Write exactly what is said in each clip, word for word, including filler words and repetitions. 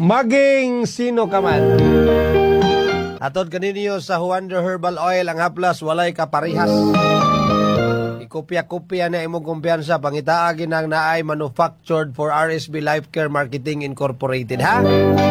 Maging sino ka man. Atod kaninyo sa Wonder Herbal Oil, ang haplas walay kaparihas. Ikopya-kopya na imong kumpiyansa, pangitaagin ang naay manufactured for R S B Life Care Marketing Incorporated, ha?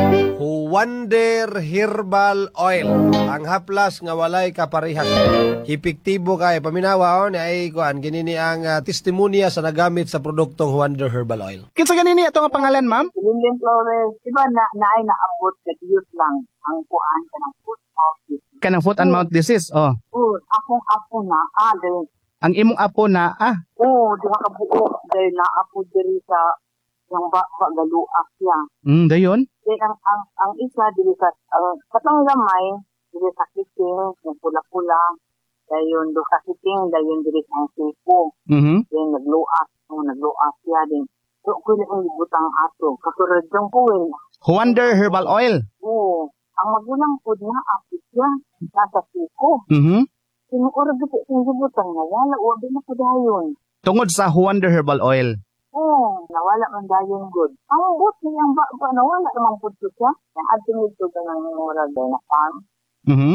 Wonder Herbal Oil, ang haplas nga walay kaparihas. Epektibo kay paminawa on ay kuan kinini ang uh, testimonya sa nagamit sa produktong Wonder Herbal Oil. Kinsa ganini ato nga pangalan, ma'am? Lilian Flores, diba na naay naabot ka diyos lang ang kuan ka ng foot mouth disease. Kanang foot and mouth disease, oh. Food, akong apo na, ah, dahil, Ang imong apo na, ah, oo, di ka buo, dahil naapo diri sa yung baka galuak siya. mm, dayon? Dahil ang, ang, ang isa, dili sa, ang katang gamay, dili sa kiting, yung pula-pula, dahil yun do sa kiting, dahil yun dili sa sipo, Mhm. dahil nagluak, yung nagluak siya din. So, ko na yung butang ato, kasurad yung kuwin. Wonder Herbal Oil. Oo. Ang magulang po na apit siya. Nasa siko. Mhm. Sinukurag ito yung gibutang nawala. Uwabi na po dayon. Tungod sa Wonder Herbal Oil. Oo. Nawala man dayon good. Ang bot niyang ba, ba nawala naman po siya. Ang ating ito ka ng murag na farm. Mhm.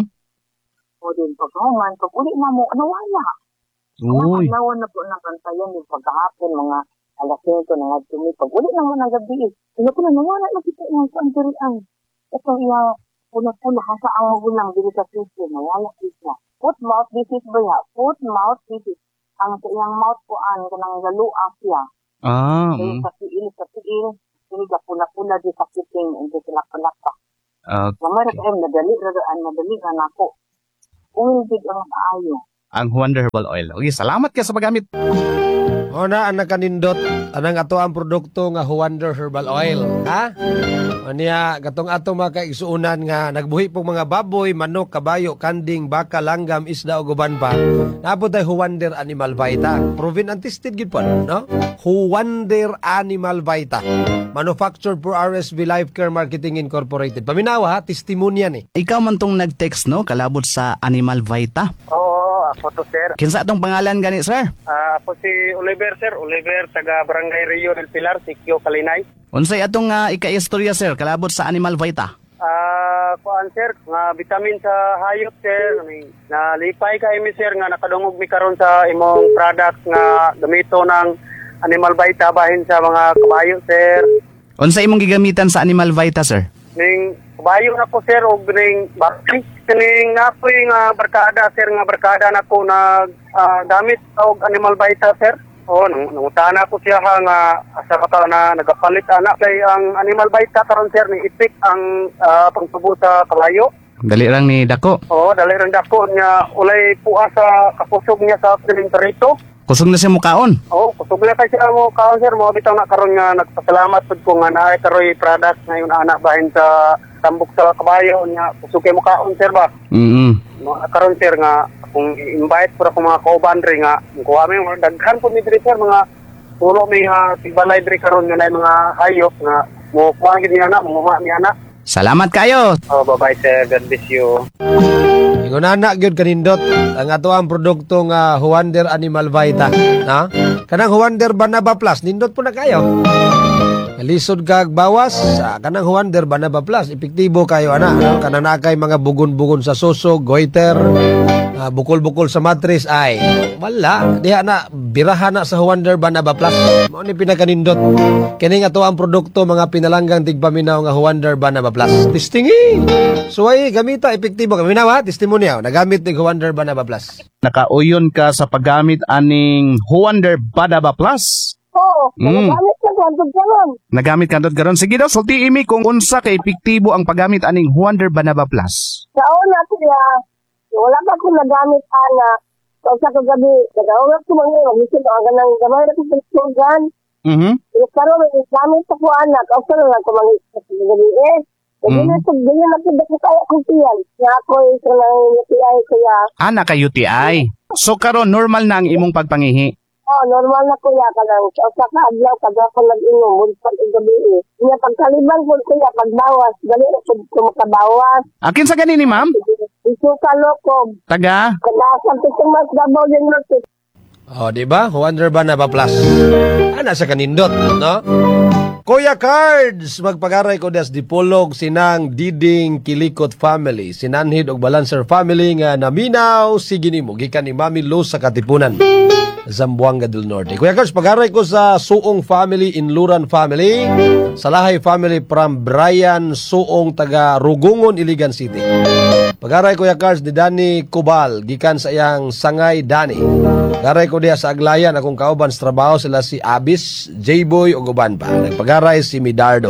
O din pagkahuman. Pag uli na mo, nawala. Uy. Nawan na po ng kantayan yung pagkahapon mga alas nito na nga tumi. Pag uli na mo ng gabi. Ino ko na nawala na kita yung sandirian. Ito yung pula-pula hasa ang magulang dito sa sisi. Nawala siya. Foot mouth disease ba ya? Foot mouth disease. Ang sa iyang mouth ko an kanang galuak siya. Ah. Kaya Mm. sa tiil, sa tiil, sila ka pula-pula di sa kiting, hindi sila palapa. Okay. Namara ka em, nadali, radaan, nadali ka na ako. Umilbig ang maayo. Ang Wonder Herbal Oil. Okay, salamat ka sa paggamit. O na, ang nakanindot, anang ato ang produkto nga Wonder Herbal Oil, ha? O niya, katong ato mga kaigsuunan nga, nagbuhi pong mga baboy, manok, kabayo, kanding, baka, langgam, isda o guban pa, naabot ay Wonder Animal Vita. Proven and tested gid po, no? Wonder Animal Vita. Manufactured for R S B Life Care Marketing Incorporated. Paminawa, ha? Testimonya ni. Ikaw man tong nag-text, no? Kalabot sa Animal Vita. Oo, ako to sir. Kinsa atong pangalan gani, sir? Ah, ako si Oliver sir, Oliver taga Barangay Rio del Pilar, Sikyo, Kalinay. Unsay atong uh, ika-istorya, sir, kalabot sa Animal Vita? Ah, kuan sir, nga vitamin sa hayop sir, Ni- nalipay kay mi sir nga nakadungog mi karon sa imong product nga gamito ng Animal Vita bahin sa mga kabayo sir. Unsay imong gigamitan sa Animal Vita, sir? Ning kabayo na ko sir og ning bakti ning napoy nga barkada sir nga barkada nako nag ah, gamit og Animal Vita sir. Oh, nang nangutana ko siya ha nga asa ka na nagapalit ana kay ang Animal Vita karon sir ni ipik ang ah, pangtubo sa kabayo. Dali lang ni Dako. Oh, dali rin dako niya ulay puas sa kapusog niya sa piling perito. Kusog na siya mukaon. Oh, kusog na kay siya mo kaon sir mo bitaw na karon nga nagpasalamat pud ko nga naay karoy product ngayon ana bahin sa tambok sa kabayo niya kusog kay mo kaon sir ba. Mm. Mga karon sir nga kung invite pura ko mga kauban rin nga kuha mi mga daghan po mi diri sir mga pulo mi nga tibalay diri karon nga na mga hayop nga mo kuha gid niya na mo mi ana. Salamat kayo. Oh, bye-bye sir, God bless you. Ingon na gyud kanindot ang ato ang produkto nga Wonder Animal Vita, na? Kanang Wonder Banaba Plus, nindot po na kayo. Lisod kag bawas, ah, kanang Wonder Banaba Plus, epektibo kayo ana. No? Kanang nakay mga bugon-bugon sa suso, goiter, ah, bukol-bukol sa mattress ay wala. Diha na biraha na sa Wonder Banaba Plus. Mao ni pinakanindot. Kini nga to ang produkto mga pinalanggang tigpaminaw nga Wonder Banaba Plus. Testingi. So ay gamita epektibo kami na testimonya nagamit ni Wonder Banaba Plus. Nakauyon ka sa paggamit aning Wonder Banaba Plus. Oo. Mm. Nagamit ka gandog ganon. Nagamit ka doon karon. Sige daw, sulti imi kung unsa ka epektibo ang paggamit aning Wonder Banaba Plus. Sa una siya, wala pa ko nagamit anak. So sa kagabi, nagawag ko mga yung gusto ko ang ganang gamay na kong pagsugan. Mhm. Pero karoon, may gamit sa ko anak. Ang sa lang ko mga sa kagabi eh. Hindi Mm. na ito, hindi na ito, ko kaya kong tiyan. Nga ako yung sa nang natiay kaya. Ana ka U T I. So karon normal na ang imong pagpangihi. Oh, normal na kuya ka lang. So sa kaadlaw, kada ko nag-inom, mulpan ang gabi eh. Kaya pagkaliban ko kuya, pagbawas, dali na ko makabawas. Akin sa ganini, ma'am? Isuka lokob. Taga? Kadasan ko mas dabaw din mo. Oh, di ba? Wonder Banaba Plus. Ana sa kanindot, no? Kuya Cards, magpagaray ko das dipolog sinang Diding Kilikot family, sinanhid og Balancer family nga naminaw sige nimo gikan ni Mami Luz sa Katipunan, Zamboanga del Norte. Kuya Cards, pagaray ko sa Suong family, Inluran family, Salahay family from Brian Suong taga Rugungon, Iligan City. Pagaray Kuya Cards ni Dani Kubal gikan sa iyang Sangay Dani. Pagaray ko diya sa Aglayan akong kauban sa trabaho sila si Abis, J-Boy ug uban pa. Nagpagaray si Midardo.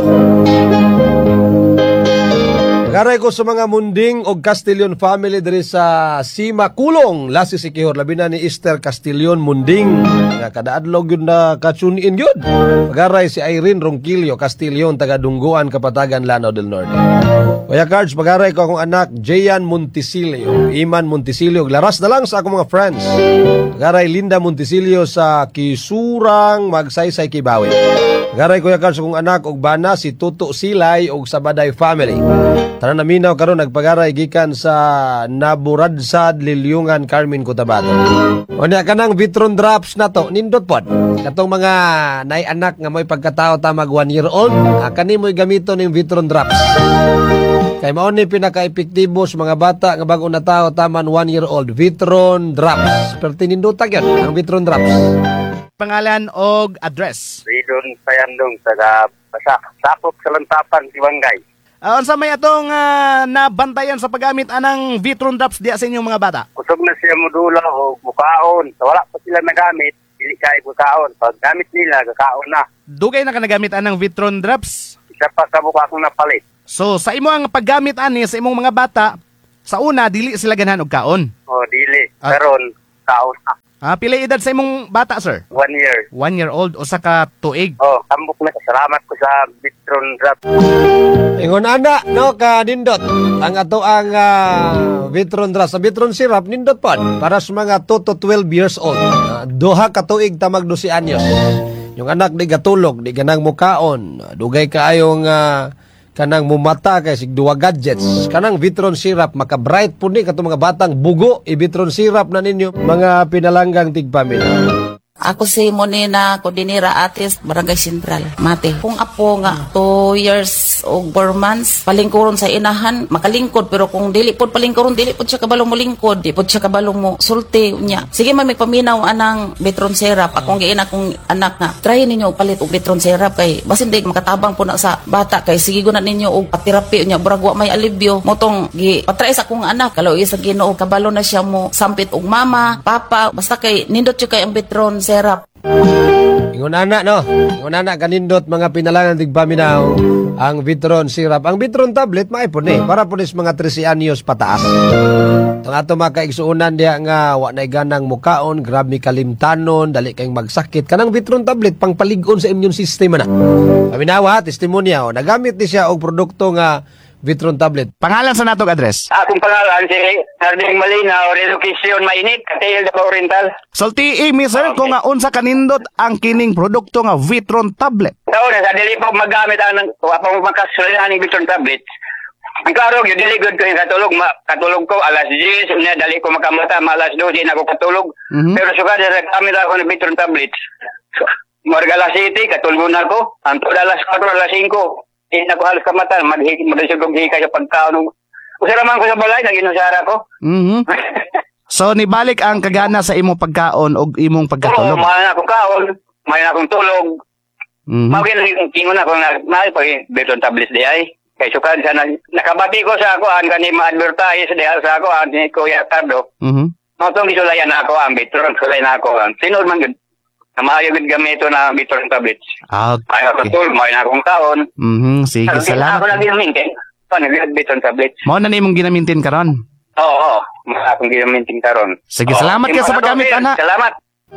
Pagaray ko sa mga Munding og Castillon family diri sa Sima Kulong, Lasi Sikihor, labi na ni Esther Castillon Munding nga kada adlaw gyud na ka-tune in gyud. Pagaray si Irene Ronquillo Castillon taga Dungguan, Kapatagan, Lanao del Norte. Kuya Cards, pagaray ko akong anak Jayan Montisilio, Iman Montisilio, laras na lang sa akong mga friends. Pagaray Linda Montisilio sa Kisurang, Magsaysay, Kibawi. Pagaray Kuya Cards akong anak og bana si Tuto Silay og Sabaday family. Tanan naminaw karon nagpagaray gikan sa Naburadsad, Lilyungan, Carmen, Cotabato. Unya kanang Vitron drops na to nindot pod. Katong mga nay anak nga moy pagkatao tamag one year old, ah, kani moy gamito ning Vitron drops. Kay mao ni pinaka-epektibo sa mga bata nga bag-o na tao taman one year old, Vitron drops. Pero tinindutag yan ang Vitron drops. Pangalan og address. Ridon Sayandong, taga Pasak, Sapok, Salantapan, Siwangay. Uh, unsa may atong uh, nabantayan sa paggamit anang Vitron drops diya sa inyong mga bata? Kusog na siya modula o bukaon. So, wala pa sila nagamit, dili kay bukaon. Pag gamit nila, kakaon na. Dugay na ka nagamit anang Vitron drops? Isa pa sa buka akong napalit. So, sa imo ang paggamit ani sa imong mga bata, sa una, dili sila ganahan og kaon. O, dili. Ah. Karon, kaon na. Ah, pila edad sa imong bata, sir? One year. One year old o sa ka tuig? Oh, tambok na. Salamat ko sa Vitron Drop. Ingon ana no ka nindot ang ato ang uh, Vitron drops sa Vitron syrup nindot pod para sa mga two to twelve years old. Uh, duha ka tuig tamag twelve anyos. Yung anak di gatulog, di ganang mukaon, dugay kaayong uh, kanang mumata kay sig duwa gadgets. Kanang Vitron syrup maka-bright pud ni katong mga batang bugo, i-Vitron syrup na ninyo mga pinalanggang tigpamilya. Ako si Monina Cordinera Atis, Barangay Central, Mate. Kung apo nga, two years o four months, palingkuron sa inahan, makalingkod. Pero kung dili pod palingkuron, dili pod siya kabalong mo lingkod, di pod siya kabalong mo sulti unya. Sige, may paminaw anang Vitron syrup. Akong giina kong anak nga, try ninyo palit og Vitron syrup kay basin di makatabang po na sa bata kay sige na ninyo og patirapi unya, burag wa may alibyo. Motong gi patry sa akong anak, kalaw isa Ginoo kabalo na siya mo sampit og mama, papa, basta kay nindot siya kay ang Vitron syrup. Ingon ana no, ingon ana kanindot mga pinalangan tigpaminaw ang Vitron syrup. Ang Vitron tablet maipon ni para punis mga thirteen anyos pataas. Tung ato makaigsuunan diya nga wa nay ganang mukaon, grabe kalimtanon, dali kayong magsakit. Kanang Vitron tablet pang palig-on sa immune system na. Paminawa, testimonya, nagamit ni siya og produkto nga Vitron tablet. Pangalan sa natong address? Akong pangalan si Harding Malinaw, Relocation Mainit, Katayel Davao Oriental. Salti imi sir kung nga unsa kanindot ang kining produkto nga Vitron tablet. Tao na, sa dili pa magamit ang wapang makasulihan ng Vitron Tablet. Ang klaro, yung dili good ko yung katulog. Ma, katulog ko, alas diyes, na dali ko makamata, alas twelve, na ako katulog. Mhm. Pero suka, nagamit ako ng Vitron Tablet. Marga alas City, katulog na ako. Antod alas four, alas five. Hindi na ko halos kamata, madisog og hika sa pagkaon. Usaraman ko sa balay, naging usara ko. Mhm. So nibalik ang kagana sa imong pagkaon og imong Oo, pagkatulog. mahal na akong kaon, mahal na akong tulog. Mhm. Mawin ang ingon ako na mahal pa yung Vitron Tablets di ay. Kaya sukan sana, nakabati ko sa ako, ang kanin ma-advertise di sa ako, ang ni Kuya Tardo. Mhm. Matong isulayan na ako, ang Vitron, sulayan na ako. Sinod man yun. Namayo yun gamito na Vitron Tablets. Ah, Ay, ako okay. tulog, mahal na akong kaon. Mhm, sige, Ako salamat. lang ginamintin. Paano yung Vitron Tablets? Mao na nimong ginamintin karon. Oo, oo. Akong ginamintin karon. Sige, Oo. salamat ka sa paggamit, Sir, anak. Salamat.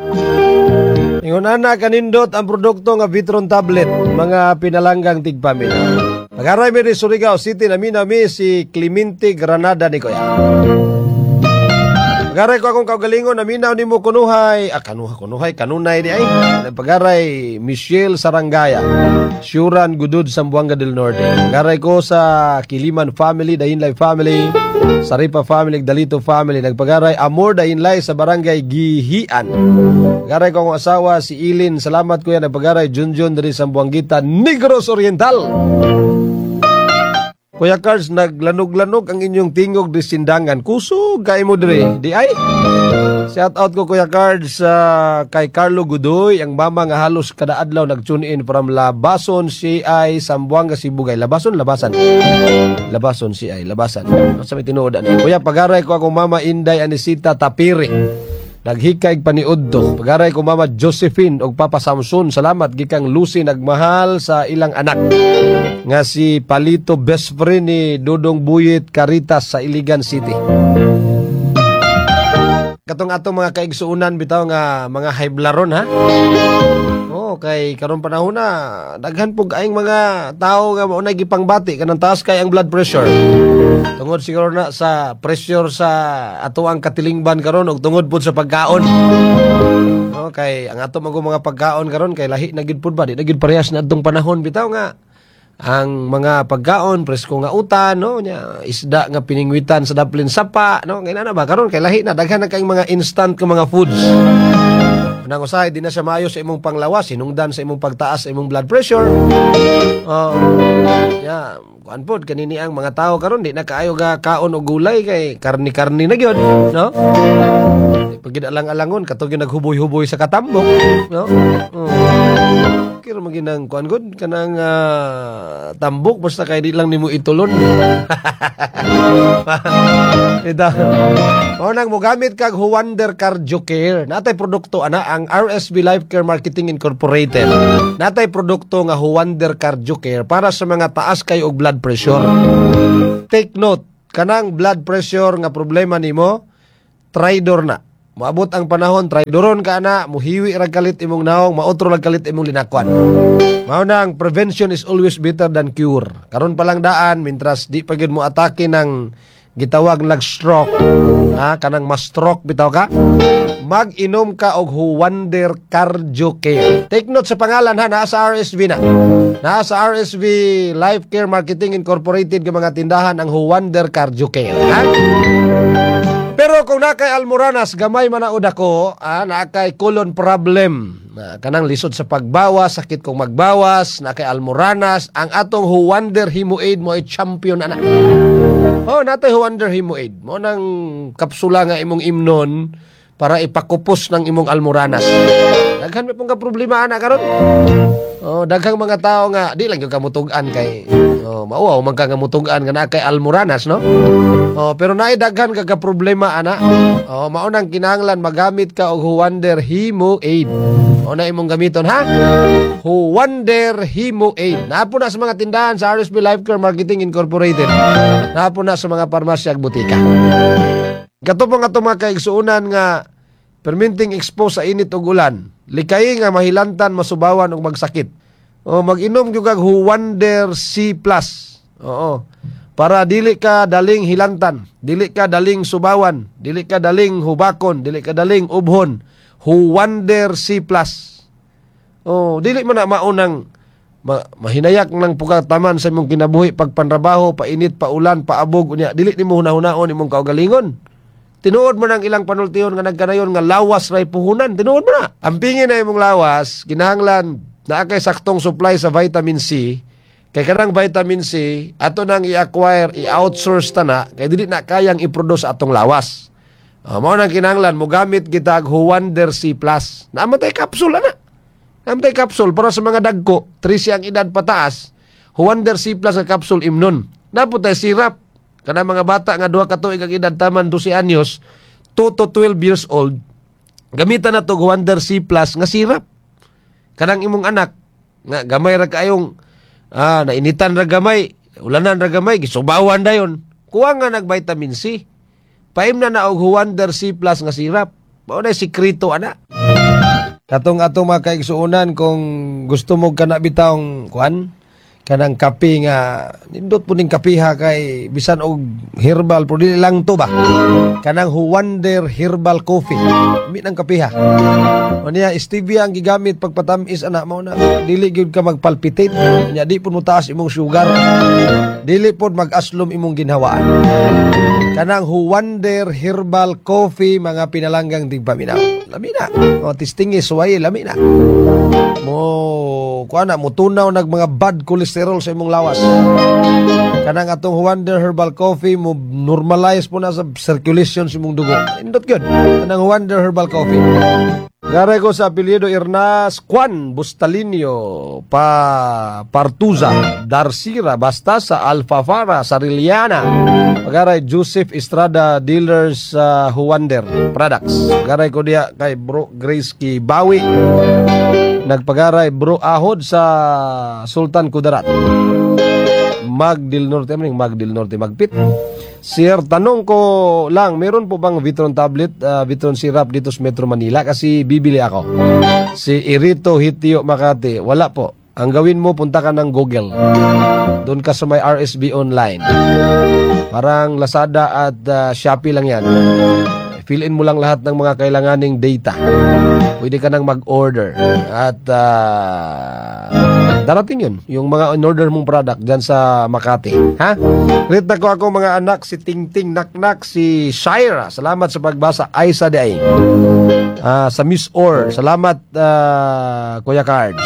Ingon ana kanindot ang produkto nga Vitron tablet mga pinalanggang tigpamilya. Pagaray mi ri Surigao City naminaw mi si Clemente Granada ni Kuya. Pagaray ko akong kaugalingon, naminaw ni mo kunuhay, ah, kanuha, kunuhay, kanunay di ay. Pagaray, Michelle Sarangaya, Syuran Gudud, Sambuanga del Norte. Pagaray ko sa Kiliman family, Dainlay family, Saripa family, Dalito family. Nagpagaray, Amor Dainlay sa Barangay Gihian. Pagaray ko akong asawa, si Ilin, salamat kuya. Nagpagaray, Junjun dari Sambuangita, Negros Oriental. Kuya Cards, naglanog-lanog ang inyong tingog di sindangan. Kusog kay mo dire. Di ay. Shout out ko Kuya Cards sa kay Carlo Gudoy, ang mama nga halos kada adlaw nag-tune in from Labason si ay Sambuanga Sibugay. Labason, Labasan. Labason si ay Labasan. Sa may tinuod ani. Kuya pagaray ko akong mama Inday Anisita Tapiri. Naghikay paniudto. Pagaray ko mama Josephine og Papa Samson. Salamat gikang Lucy nagmahal sa ilang anak. Nga si Palito best friend ni Dodong Buyit Caritas sa Iligan City. Katong atong mga kaigsuunan bitaw nga mga haiblaron ha. Oh, kay karon panahon na daghan pug aing mga tao nga mao nay gipangbati kanang taas kay ang blood pressure. Tungod siguro na sa pressure sa ato ang katilingban karon ug tungod pud sa pagkaon. Oh, kay ang ato mga pagkaon karon kay lahi na gid pud ba di na gid parehas na adtong panahon bitaw nga ang mga pagkaon presko nga utan no nya isda nga piningwitan sa daplin sapa no kay na ba karon kay lahi na daghan na kay mga instant nga mga foods. Nang usahay, di na siya maayo sa imong panglawas, sinungdan sa imong pagtaas sa imong blood pressure. Oh, yeah, kuan pod kanini ang mga tao karon di na kaayo ga kaon og gulay kay karni-karni na gyud, no? Pagid alang-alangon katong naghuboy-huboy sa katambok, no? Oh. Kira maginang kuan gud kanang uh, tambok basta kay di lang nimo itulon. Ida. O nang mogamit kag Huwander Cardio Care. Natay produkto ana ang R S B Life Care Marketing Incorporated. Natay produkto nga Huwander Cardio Care para sa mga taas kay og blood pressure. Take note, kanang blood pressure nga problema nimo, tridor na. Maabot ang panahon, traidoron ka na, muhiwi rag kalit imong naong, maotro rag kalit imong linakwan. Mao nang prevention is always better than cure. Karon pa lang daan, mintras di pa gyud mo atake ng gitawag lag stroke. Ha, kanang ma-stroke bitaw ka. Mag-inom ka og Huwander Cardio Care. Take note sa pangalan ha, nasa R S V na. Nasa R S V Life Care Marketing Incorporated ng mga tindahan ang Huwander Cardio Care. Ha? Pero kung nakay almoranas, gamay manaod ako, ah, nakay colon problem. Na, kanang lisod sa pagbawas, sakit kong magbawas, nakay almoranas, ang atong Huwander Hemoaid mo ay champion ana. Oh, natay Huwander Hemoaid. Mo nang kapsula nga imong imnon para ipakupos ng imong almoranas. Daghan may pong ka problema ana karon. Oh, daghang mga tao nga di lang yung kamutugan kay oh, mauaw man ka kamutugan nga na kay almoranas no. Oh, pero naay daghan ka problema ana. Oh, mao nang kinahanglan magamit ka og Huwander Hemoaid. O na imong gamiton ha. Huwander Hemoaid. Napo na sa mga tindahan sa R S B Life Care Marketing Incorporated. Napo na sa mga parmasya ug butika. Katupang ato mga kaigsuunan nga perminting expose sa init ug ulan. Likay nga mahilantan, masubawan ug magsakit. O mag-inom gyud kag Huwander C plus. Oo. Para dili ka daling hilantan, dili ka daling subawan, dili ka daling hubakon, dili ka daling ubhon. Huwander C plus. Oh, dili man na maunang ma, mahinayak ng pugataman sa imong kinabuhi pagpanrabaho, painit, paulan, paabog unya. Dili nimo hunahunahon imong kaugalingon. Tinuod mo ng ilang panultiyon nga nagkanayon nga lawas ray puhunan. Tinuod mo na. Ampingin na imong lawas, kinahanglan na kay saktong supply sa vitamin C. Kay kanang vitamin C, ato nang i-acquire, i-outsource ta na, kay dili na kayang i-produce atong lawas. Uh, mao nang kinahanglan, mogamit kita Huwander C plus. Namatay kapsul na. Namatay kapsul para sa mga dagko, trisi ang edad pataas. Huwander C plus ang kapsul imnon. Naputay sirap. Kana mga bata nga duha ka tuig ang edad taman twelve anyos, two to twelve years old, gamitan na to Huwander C plus nga sirap. Kanang imong anak nga gamay ra kayong ah nainitan ra gamay, ulanan ra gamay, gisubawan dayon. Kuha nga nag vitamin C. Paim na na og Huwander C plus nga sirap. Mao na sikreto ana. Katong atong mga kaigsuunan kung gusto mo kana bitawng kuan kanang kape nga nindot po ning kapiha kay bisan og herbal pero dili lang to ba kanang Wonder Herbal Coffee mi nang kapiha o niya stevia ang gigamit pagpatamis ana mo na dili gyud ka magpalpitate nya di pud mo taas imong sugar dili pud mag-aslom imong ginhawaan kanang Wonder Herbal Coffee mga pinalanggang tigpaminaw lami na o tistingis way lami na mo kuha na mo tunaw nag mga bad cholesterol sa imong lawas kanang atong Wonder Herbal Coffee mo normalize po na sa circulation sa imong dugo indot gyud kanang Wonder Herbal Coffee. Garay ko sa apelyido Irnas Juan Bustalinio pa Partuza Darcira basta sa Alfafara Sariliana pagaray Joseph Estrada Dealers sa uh, Wonder Products garay ko diya kay Bro Grace Kibawi nagpagaray Bro Ahod sa Sultan Kudarat Magdil Norte maning Magdil Norte Magpit. Sir, tanong ko lang, meron po bang Vitron tablet, uh, Vitron syrup dito sa Metro Manila? Kasi bibili ako. Si Irito Hitio Makati, wala po. Ang gawin mo, punta ka ng Google. Doon ka sa may R S B online. Parang Lazada at uh, Shopee lang yan. Fill in mo lang lahat ng mga kailanganing data. Pwede ka nang mag-order. At uh, darating yun. Yung mga in-order mong product dyan sa Makati. Ha? Greet na ko ako mga anak. Si Ting Ting Naknak. Si Shaira. Salamat sa pagbasa. Aisa Day. Uh, sa Miss Or. Salamat uh, Kuya Cards.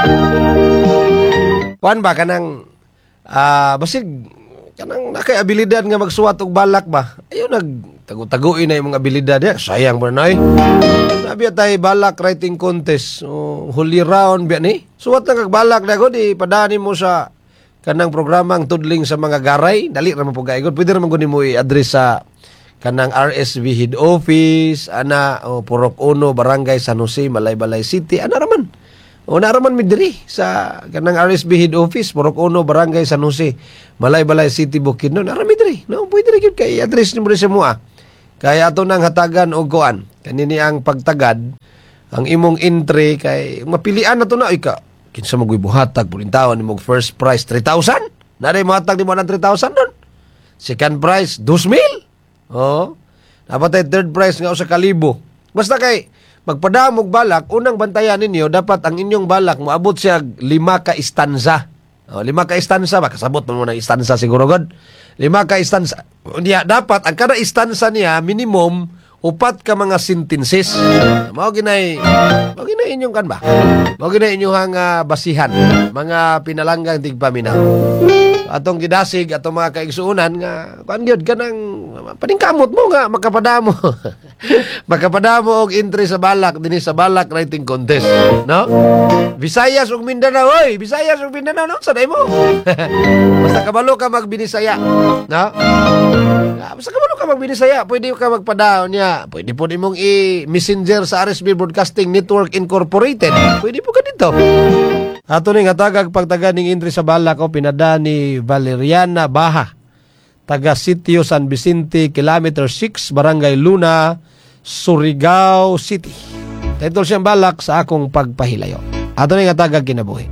Kuan ba ka nang uh, basig kanang nakay abilidad nga magsuwat og balak ba? Ayaw nag tago-taguin na yung mga abilidad ya. Sayang mo na eh. Nabi tayo balak writing contest. Oh, holy round biya ni. Suwat na kagbalak na ko. Di padani mo sa kanang programang tudling sa mga garay. Dali naman po gaigod. Pwede naman ko ni mo i-address sa kanang R S V Head Office. Ana, oh, Purok Uno, Barangay San Jose, Malay-Balay City. Ana raman. O naraman mi diri sa kanang R S B Head Office, Purok Uno, Barangay San Jose, Malay-Balay City, Bukidnon. Narami diri. No, pwede rin yun kay address ni mo rin sa mua. Kaya ato nang hatagan o kuan. Kanini ang pagtagad, ang imong entry kay mapilian na to na ika. Kinsa mo buhatag puling taon imong first prize three thousand? Naray mo hatag di mo ng three thousand doon. Second prize two thousand. Oh. Dapat ay third prize nga sa kalibo. Basta kay magpadamog balak, unang bantayan ninyo, dapat ang inyong balak moabot siya lima ka istanza. O, lima ka istanza ba? Kasabot mo muna istanza siguro, God. Lima ka istanza. Niya, dapat, ang kada istanza niya, minimum, upat ka mga sentences. Mao ginay, mao ginay inyong kan ba? Mao ginay inyong uh, basihan. Mga pinalanggang tigpaminaw. Atong gidasig, atong mga kaigsuunan nga, kuan gyud kanang paningkamot mo nga, makapadamo. Makapadamo og entry sa balak, dinhi sa balak writing contest. No? Visayas ug Mindanao, oy! Visayas ug Mindanao, no? Sanay mo. Basta kabalo ka magbinisaya. No? Basta kabalo ka magbinisaya, pwede ka magpadaon niya. Pwede po nimong i-messenger sa R S B Broadcasting Network Incorporated. Pwede po ka dito. Ato ning hatagag pagtaga ning entry sa balak o pinada ni Valeriana Baha, taga Sitio San Vicente, Kilometer six, Barangay Luna, Surigao City. Title siyang balak sa akong pagpahilayo. Ato ning hatagag kinabuhi.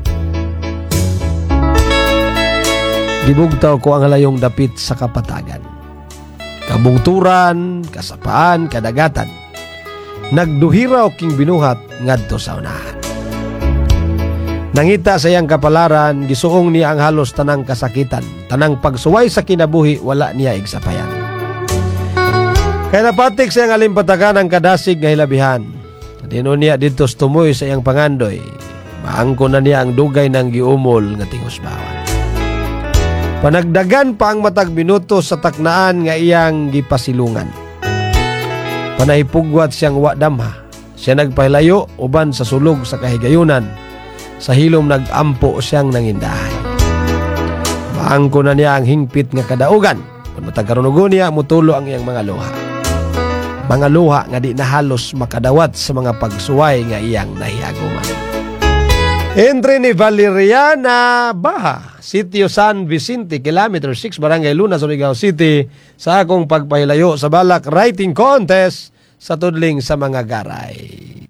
Dibugtaw ko ang halayong dapit sa kapatagan. Kabungturan, kasapaan, kadagatan. Nagduhiraw king binuhat ngadto sa unahan. Nangita sa iyang kapalaran, gisuong niya ang halos tanang kasakitan. Tanang pagsuway sa kinabuhi, wala niya igsapayan. Kaya napatik sa iyang alimpatagan ang kadasig nga hilabihan. Dino niya dito tumoy sa iyang pangandoy. Maangko na niya ang dugay ng giumol nga tingusbawan. Panagdagan pa ang matag minuto sa taknaan nga iyang gipasilungan. Panahipugwat siyang wadamha. Siya nagpahilayo uban sa sulog sa kahigayunan. Sa hilom nag-ampo siyang nangindahay. Maangko na niya ang hingpit nga kadaugan. Matag karunugon niya, mutulo ang iyang mga luha. Mga luha nga di na halos makadawat sa mga pagsuway nga iyang nahiaguman. Entry ni Valeriana Baha, Sitio San Vicente, Kilometer six, Barangay Luna, Surigao City, sa akong pagpahilayo sa balak writing contest sa tudling sa mga garay.